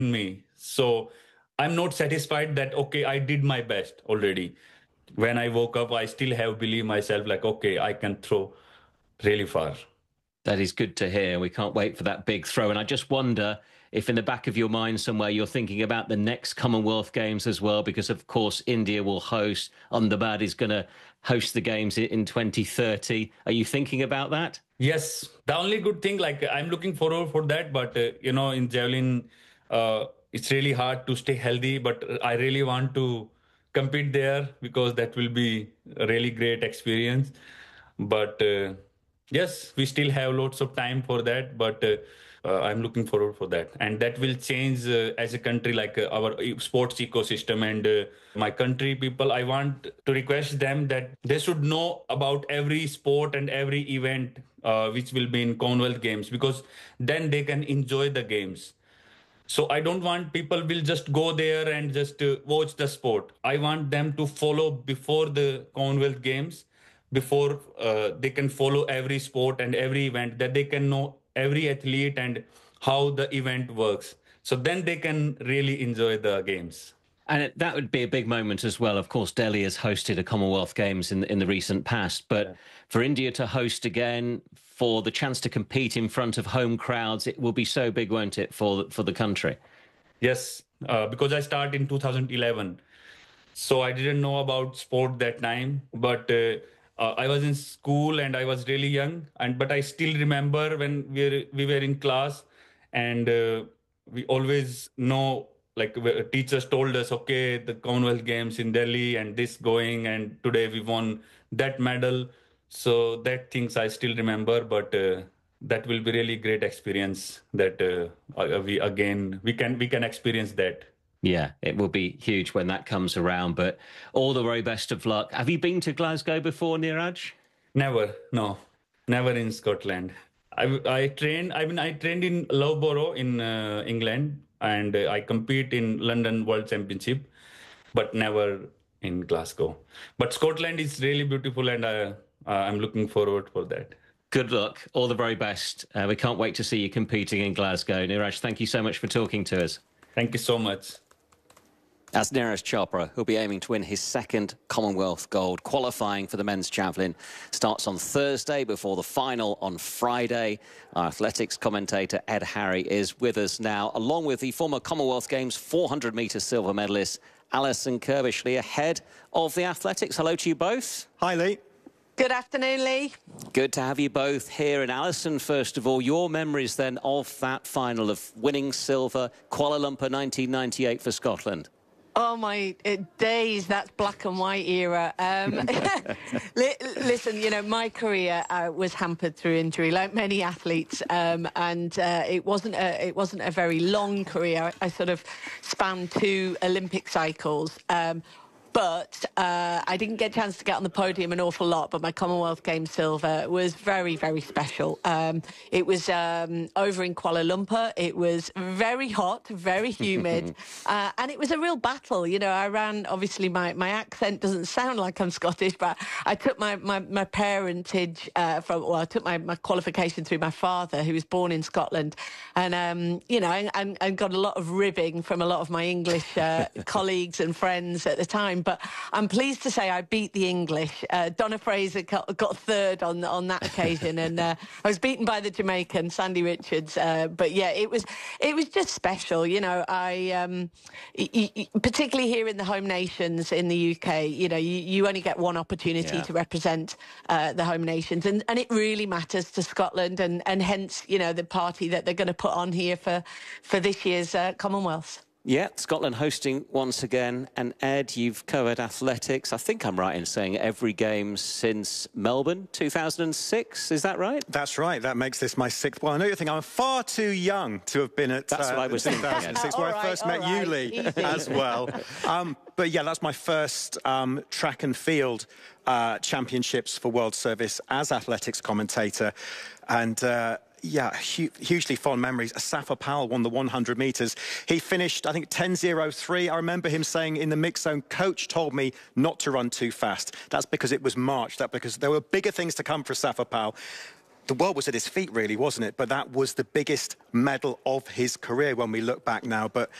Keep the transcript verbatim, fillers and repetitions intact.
me. So I'm not satisfied that, okay, I did my best already. When I woke up, I still have believed myself like, okay, I can throw really far. That is good to hear. We can't wait for that big throw. And I just wonder if in the back of your mind somewhere you're thinking about the next Commonwealth Games as well, because of course India will host. Ahmedabad is going to host the Games in twenty thirty. Are you thinking about that? Yes. The only good thing, like I'm looking forward for that, but uh, you know, in javelin, uh, it's really hard to stay healthy, but I really want to compete there because that will be a really great experience. But uh, yes, we still have lots of time for that, but uh, uh, I'm looking forward for that. And that will change uh, as a country, like uh, our sports ecosystem and uh, my country people. I want to request them that they should know about every sport and every event uh, which will be in Commonwealth Games, because then they can enjoy the games. So I don't want people will just go there and just uh, watch the sport. I want them to follow before the Commonwealth Games, before uh, they can follow every sport and every event, that they can know every athlete and how the event works. So then they can really enjoy the games. And it, that would be a big moment as well. Of course, Delhi has hosted a Commonwealth Games in, in the recent past, but yeah. for India to host again, for the chance to compete in front of home crowds, it will be so big, won't it, for, for the country? Yes, uh, because I started in two thousand eleven. So I didn't know about sport that time, but uh, uh, I was in school and I was really young. And but I still remember when we were, we were in class, and uh, we always know, like teachers told us, okay, the Commonwealth Games in Delhi and this going, and today we won that medal. So that things I still remember, but uh, that will be really great experience that uh, we again we can we can experience that. Yeah, it will be huge when that comes around, but all the very best of luck. Have you been to Glasgow before, Neeraj? Never, no, never in Scotland. I, I trained, I mean, I trained in Loughborough in uh, England, and uh, I compete in London World Championship, but never in Glasgow. But Scotland is really beautiful, and uh, uh, I'm looking forward for that. Good luck. All the very best. Uh, we can't wait to see you competing in Glasgow. Neeraj, thank you so much for talking to us. Thank you so much. That's Neeraj Chopra, who'll be aiming to win his second Commonwealth gold. Qualifying for the men's javelin starts on Thursday before the final on Friday. Our athletics commentator Ed Harry is with us now, along with the former Commonwealth Games four hundred metre silver medalist Alison Kirbishley, ahead of the athletics. Hello to you both. Hi, Lee. Good afternoon, Lee. Good to have you both here. And Alison, first of all, your memories then of that final of winning silver, Kuala Lumpur nineteen ninety-eight for Scotland. Oh, my uh, days, that's black and white era. Um, li listen, you know, my career uh, was hampered through injury, like many athletes, um, and uh, it wasn't a, it wasn't a very long career. I, I sort of spanned two Olympic cycles. Um, But uh, I didn't get a chance to get on the podium an awful lot, but my Commonwealth Games silver was very, very special. Um, it was um, over in Kuala Lumpur. It was very hot, very humid, uh, and it was a real battle. You know, I ran, obviously my, my accent doesn't sound like I'm Scottish, but I took my, my, my parentage uh, from, well, I took my, my qualification through my father, who was born in Scotland, and, um, you know, and, and got a lot of ribbing from a lot of my English uh, colleagues and friends at the time. But I'm pleased to say I beat the English. Uh, Donna Fraser got, got third on on that occasion, and uh, I was beaten by the Jamaican Sandy Richards. Uh, but yeah, it was it was just special. You know, I um, y y particularly here in the home nations in the U K. You know, you, you only get one opportunity yeah. to represent uh, the home nations, and and it really matters to Scotland, and and hence you know the party that they're going to put on here for for this year's uh, Commonwealth. Yeah, Scotland hosting once again. And Ed, you've covered athletics. I think I'm right in saying every game since Melbourne, two thousand six. Is that right? That's right. That makes this my sixth. Well, I know you're thinking I'm far too young to have been at that's uh, what I was two thousand six, thinking, where right, I first met right. you, Lee, Easy. as well. Um, but yeah, that's my first um, track and field uh, championships for World Service as athletics commentator. And... Uh, Yeah, hu hugely fond memories. Safa Powell won the one hundred metres. He finished, I think, ten oh three. I remember him saying in the mix zone, coach told me not to run too fast. That's because it was March. That's because there were bigger things to come for Safa Powell. the world was at his feet, really, wasn't it? But that was the biggest medal of his career when we look back now. But